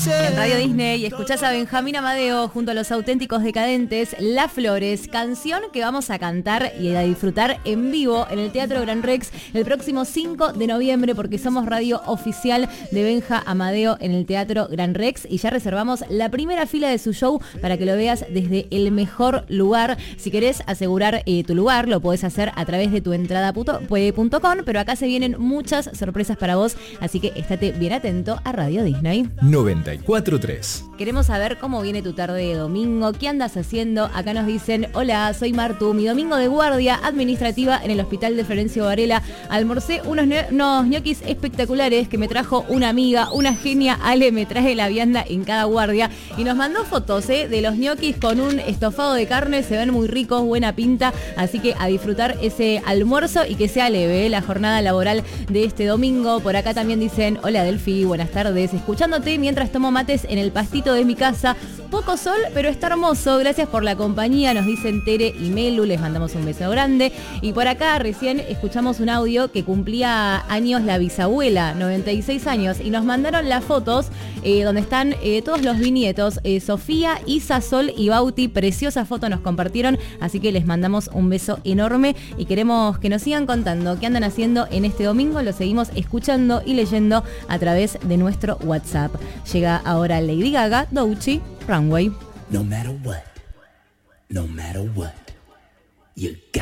En Radio Disney escuchás a Benjamín Amadeo junto a los Auténticos Decadentes, Las Flores, canción que vamos a cantar y a disfrutar en vivo en el Teatro Gran Rex el próximo 5 de noviembre, porque somos radio oficial de Benja Amadeo en el Teatro Gran Rex y ya reservamos la primera fila de su show para que lo veas desde el mejor lugar. Si querés asegurar tu lugar, lo podés hacer a través de tu entrada.com, pero acá se vienen muchas sorpresas para vos, así que estate bien atento a Radio Disney 94.3. Queremos saber cómo viene tu tarde de domingo, qué andas haciendo. Acá nos dicen: hola, soy Martu, mi domingo de guardia administrativa en el hospital de Florencio Varela. Almorcé unos ñoquis espectaculares que me trajo una amiga, una genia. Ale me trae la vianda en cada guardia y nos mandó fotos de los ñoquis con un estofado de carne. Se ven muy ricos, buena pinta, así que a disfrutar ese almuerzo y que sea leve la jornada laboral de este domingo. Por acá también dicen: hola Delfi, buenas tardes, escuchándote mientras tomo mates en el pastito de mi casa. Poco sol, pero está hermoso. Gracias por la compañía, nos dicen Tere y Melu, les mandamos un beso grande. Y por acá recién escuchamos un audio que cumplía años la bisabuela, 96 años, y nos mandaron las fotos donde están todos los bisnietos, Sofía, Isa, Sol y Bauti. Preciosa foto nos compartieron, así que les mandamos un beso enorme y queremos que nos sigan contando qué andan haciendo en este domingo. Lo seguimos escuchando y leyendo a través de nuestro WhatsApp. Llega ahora Lady Gaga, Doechii, Runway. No matter what, you got